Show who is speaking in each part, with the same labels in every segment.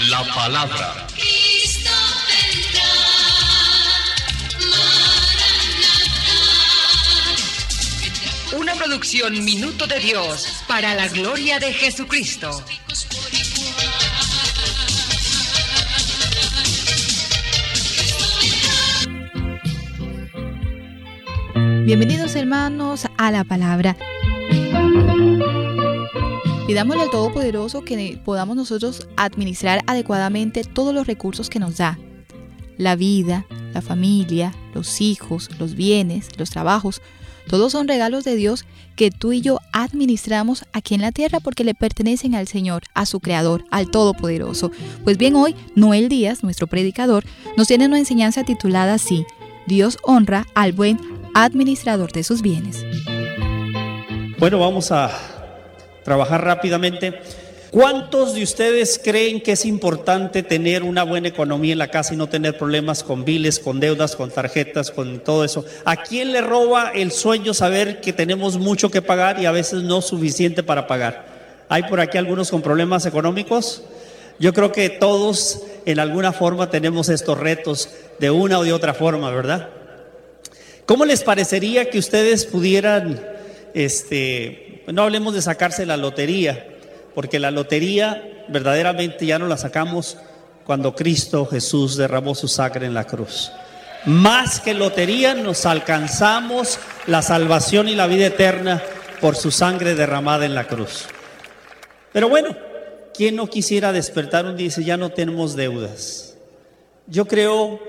Speaker 1: la palabra.
Speaker 2: Cristo vendrá, Maranatha.
Speaker 3: Una producción Minuto de Dios para la gloria de Jesucristo.
Speaker 4: Bienvenidos hermanos a la palabra. Pidámosle al Todopoderoso que podamos nosotros administrar adecuadamente todos los recursos que nos da. La vida, la familia, los hijos, los bienes, los trabajos, todos son regalos de Dios que tú y yo administramos aquí en la tierra porque le pertenecen al Señor, a su Creador, al Todopoderoso. Pues bien, hoy Noel Díaz, nuestro predicador, nos tiene una enseñanza titulada así: Dios honra al buen administrador de sus bienes.
Speaker 5: Bueno, vamos a trabajar rápidamente. ¿Cuántos de ustedes creen que es importante tener una buena economía en la casa y no tener problemas con biles, con deudas, con tarjetas, con todo eso? ¿A quién le roba el sueño saber que tenemos mucho que pagar y a veces no suficiente para pagar? ¿Hay por aquí algunos con problemas económicos? Yo creo que todos en alguna forma tenemos estos retos de una o de otra forma, ¿verdad? ¿Cómo les parecería que ustedes pudieran, no hablemos de sacarse la lotería, porque la lotería verdaderamente ya no la sacamos cuando Cristo Jesús derramó su sangre en la cruz? Más que lotería, nos alcanzamos la salvación y la vida eterna por su sangre derramada en la cruz. Pero bueno, ¿quién no quisiera despertar un día y decir, ya no tenemos deudas? Yo creo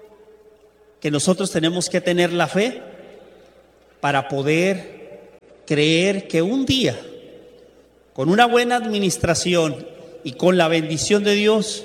Speaker 5: que nosotros tenemos que tener la fe para poder creer que un día, con una buena administración y con la bendición de Dios,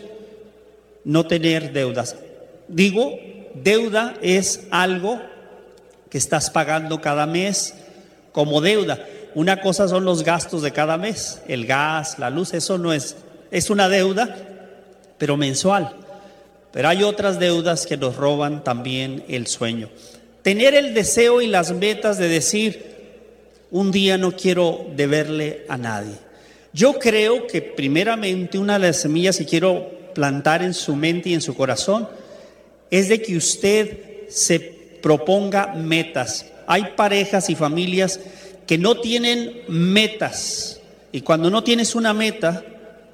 Speaker 5: no tener deudas. Digo, deuda es algo que estás pagando cada mes como deuda. Una cosa son los gastos de cada mes, el gas, la luz, eso no es una deuda, pero mensual. Pero hay otras deudas que nos roban también el sueño. Tener el deseo y las metas de decir, un día no quiero deberle a nadie. Yo creo que primeramente una de las semillas que quiero plantar en su mente y en su corazón es de que usted se proponga metas. Hay parejas y familias que no tienen metas, y cuando no tienes una meta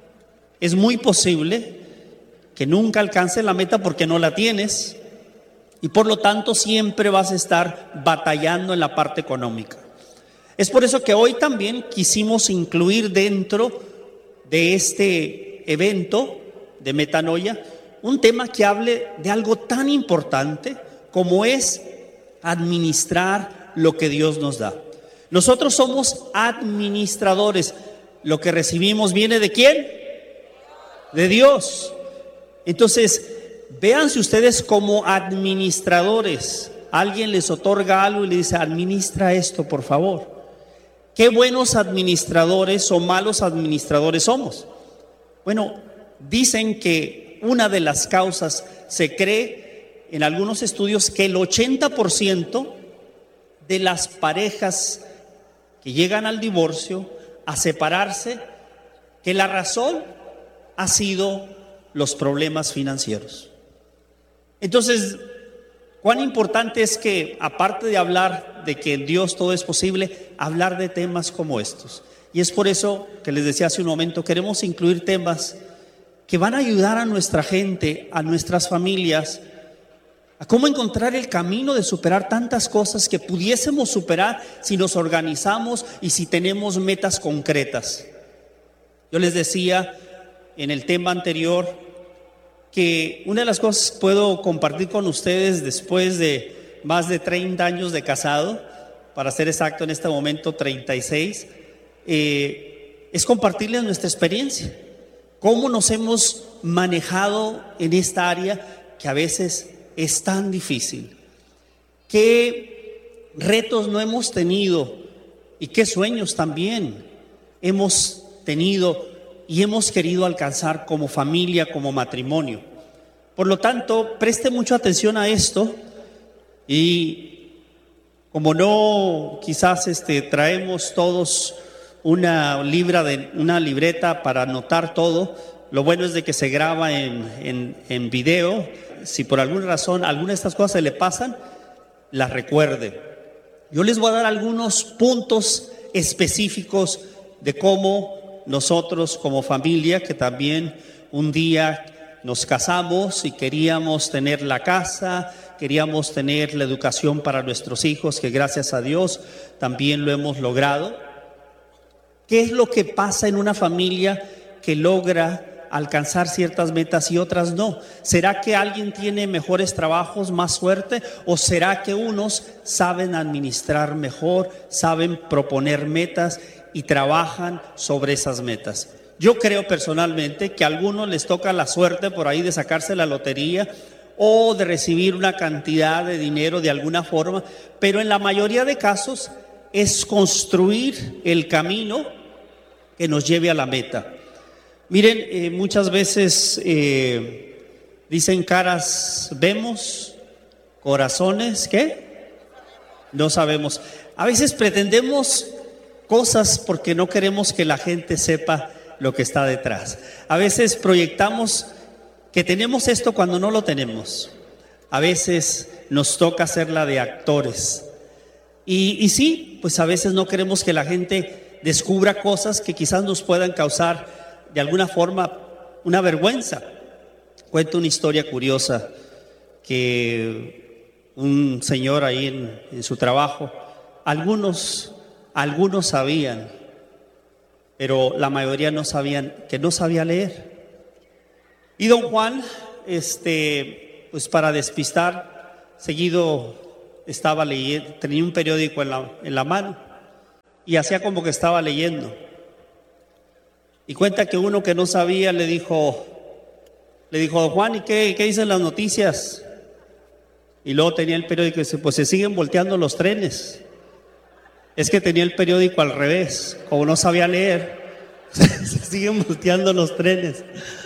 Speaker 5: es muy posible que nunca alcances la meta porque no la tienes, y por lo tanto siempre vas a estar batallando en la parte económica. Es por eso que hoy también quisimos incluir dentro de este evento de Metanoia un tema que hable de algo tan importante como es administrar lo que Dios nos da. Nosotros somos administradores. Lo que recibimos viene ¿de quién? De Dios. Entonces, véanse ustedes como administradores. Alguien les otorga algo y le dice, administra esto, por favor. ¿Qué buenos administradores o malos administradores somos? Bueno, dicen que una de las causas, se cree en algunos estudios que el 80% de las parejas que llegan al divorcio, a separarse, que la razón ha sido los problemas financieros. Entonces, cuán importante es que, aparte de hablar de que en Dios todo es posible, hablar de temas como estos. Y es por eso que les decía hace un momento, queremos incluir temas que van a ayudar a nuestra gente, a nuestras familias, a cómo encontrar el camino de superar tantas cosas que pudiésemos superar si nos organizamos y si tenemos metas concretas. Yo les decía en el tema anterior que una de las cosas que puedo compartir con ustedes después de más de 30 años de casado, para ser exacto en este momento 36, es compartirles nuestra experiencia, cómo nos hemos manejado en esta área que a veces es tan difícil, qué retos no hemos tenido y qué sueños también hemos tenido y hemos querido alcanzar como familia, como matrimonio. Por lo tanto, preste mucha atención a esto, y como no quizás traemos todos una libreta para anotar todo. Lo bueno es de que se graba en video. Si por alguna razón alguna de estas cosas se le pasan, las recuerde. Yo les voy a dar algunos puntos específicos de cómo nosotros como familia, que también un día nos casamos y queríamos tener la casa, queríamos tener la educación para nuestros hijos, que gracias a Dios también lo hemos logrado. ¿Qué es lo que pasa en una familia que logra alcanzar ciertas metas y otras no? ¿Será que alguien tiene mejores trabajos, más suerte? ¿O será que unos saben administrar mejor, saben proponer metas y trabajan sobre esas metas? Yo creo personalmente que a algunos les toca la suerte por ahí de sacarse la lotería o de recibir una cantidad de dinero de alguna forma, pero en la mayoría de casos es construir el camino que nos lleve a la meta. Miren, muchas veces dicen caras vemos, corazones, ¿qué? No sabemos. A veces pretendemos cosas porque no queremos que la gente sepa lo que está detrás. A veces proyectamos que tenemos esto cuando no lo tenemos. A veces nos toca hacerla de actores. Y sí, pues a veces no queremos que la gente descubra cosas que quizás nos puedan causar de alguna forma una vergüenza. Cuento una historia curiosa que un señor ahí en su trabajo, algunos sabían, pero la mayoría no sabían, que no sabía leer. Y don Juan, pues para despistar, seguido estaba leyendo, tenía un periódico en la mano y hacía como que estaba leyendo. Y cuenta que uno que no sabía le dijo, don Juan, ¿y qué dicen las noticias? Y luego tenía el periódico y dice, pues se siguen volteando los trenes. Es que tenía el periódico al revés, como no sabía leer, se siguen volteando los trenes.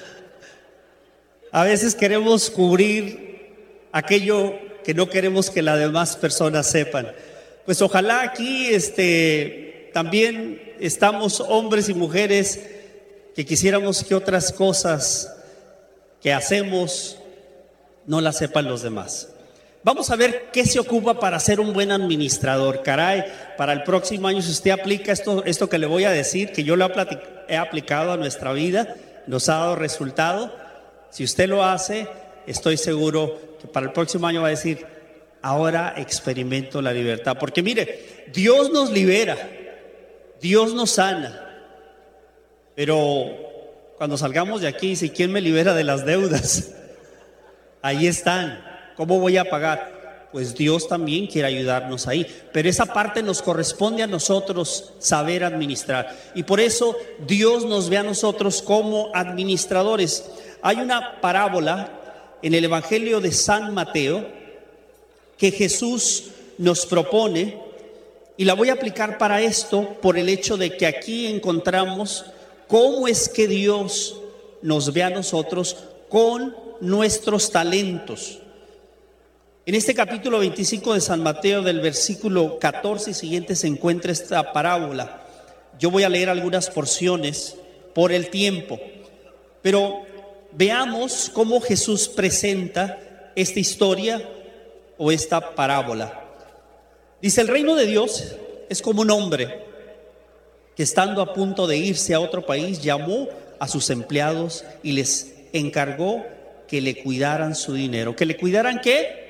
Speaker 5: A veces queremos cubrir aquello que no queremos que las demás personas sepan. Pues ojalá aquí también estamos hombres y mujeres que quisiéramos que otras cosas que hacemos no las sepan los demás. Vamos a ver qué se ocupa para ser un buen administrador. Caray, para el próximo año, si usted aplica esto que le voy a decir, que yo lo he aplicado a nuestra vida, nos ha dado resultado. Si usted lo hace, estoy seguro que para el próximo año va a decir, ahora experimento la libertad. Porque mire, Dios nos libera, Dios nos sana. Pero cuando salgamos de aquí, dice, ¿quién me libera de las deudas? Ahí están. ¿Cómo voy a pagar? Pues Dios también quiere ayudarnos ahí. Pero esa parte nos corresponde a nosotros saber administrar. Y por eso Dios nos ve a nosotros como administradores. Hay una parábola en el Evangelio de San Mateo que Jesús nos propone, y la voy a aplicar para esto por el hecho de que aquí encontramos cómo es que Dios nos ve a nosotros con nuestros talentos. En este capítulo 25 de San Mateo, del versículo 14 y siguiente, se encuentra esta parábola. Yo voy a leer algunas porciones por el tiempo, pero veamos cómo Jesús presenta esta historia o esta parábola. Dice, el reino de Dios es como un hombre que estando a punto de irse a otro país, llamó a sus empleados y les encargó que le cuidaran su dinero. ¿Que le cuidaran qué?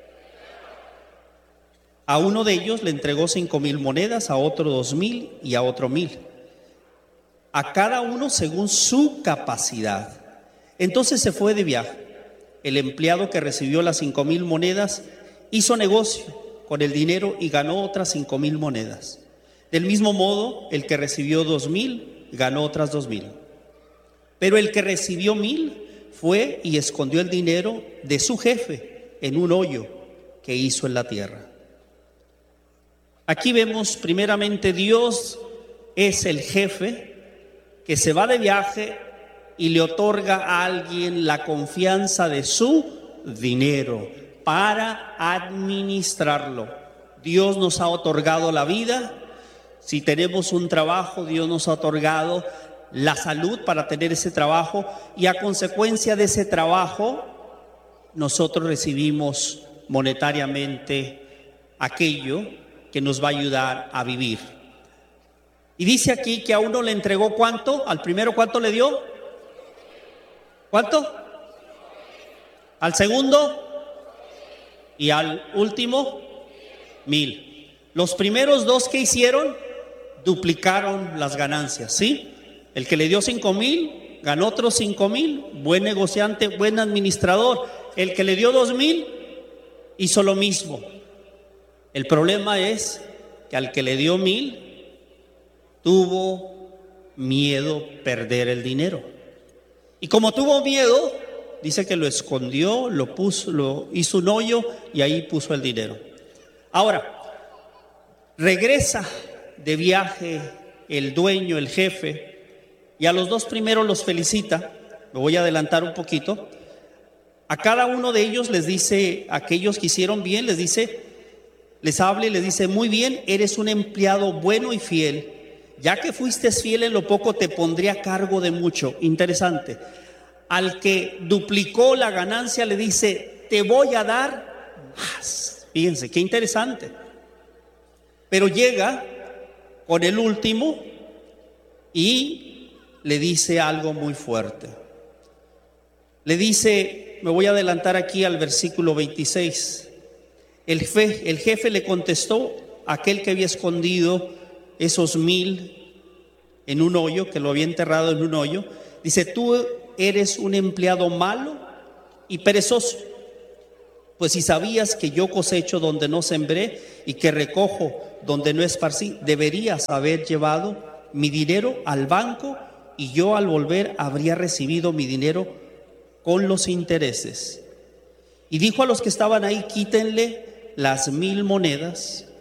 Speaker 5: A uno de ellos le entregó 5,000 monedas, a otro 2,000 y a otro 1,000. A cada uno según su capacidad. Entonces se fue de viaje. El empleado que recibió las 5,000 monedas hizo negocio con el dinero y ganó otras 5,000 monedas. Del mismo modo, el que recibió 2,000 ganó otras 2,000. Pero el que recibió 1,000 fue y escondió el dinero de su jefe en un hoyo que hizo en la tierra. Aquí vemos primeramente Dios es el jefe que se va de viaje y le otorga a alguien la confianza de su dinero para administrarlo. Dios nos ha otorgado la vida. Si tenemos un trabajo, Dios nos ha otorgado la salud para tener ese trabajo, y a consecuencia de ese trabajo nosotros recibimos monetariamente aquello que nos va a ayudar a vivir. Y dice aquí que a uno le entregó ¿cuánto? Al primero, ¿cuánto le dio? ¿Cuánto? Al segundo y al último 1,000. Los primeros dos que hicieron duplicaron las ganancias, ¿sí? El que le dio 5,000 ganó otros 5,000, buen negociante, buen administrador. El que le dio 2,000 hizo lo mismo. El problema es que al que le dio 1,000 tuvo miedo perder el dinero. Y como tuvo miedo, dice que lo escondió, lo puso, lo hizo un hoyo y ahí puso el dinero. Ahora, regresa de viaje el dueño, el jefe, y a los dos primeros los felicita. Me voy a adelantar un poquito. A cada uno de ellos les dice, a aquellos que hicieron bien, les dice, les habla y les dice: muy bien, eres un empleado bueno y fiel. Ya que fuiste fiel en lo poco, te pondré a cargo de mucho. Interesante. Al que duplicó la ganancia le dice: te voy a dar más. Fíjense, qué interesante. Pero llega con el último y le dice algo muy fuerte. Le dice, me voy a adelantar aquí al versículo 26. El jefe le contestó a aquel que había escondido esos 1,000 en un hoyo, que lo había enterrado en un hoyo. Dice: tú eres un empleado malo y perezoso, pues si sabías que yo cosecho donde no sembré y que recojo donde no esparcí, deberías haber llevado mi dinero al banco y yo al volver habría recibido mi dinero con los intereses. Y dijo a los que estaban ahí: quítenle las 1,000 monedas